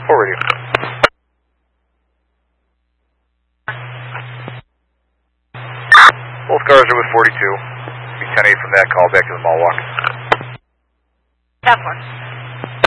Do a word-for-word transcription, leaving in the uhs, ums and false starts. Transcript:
Forward you. Both cars are with forty-two. Be ten eight from that call back to the mall walk. That one.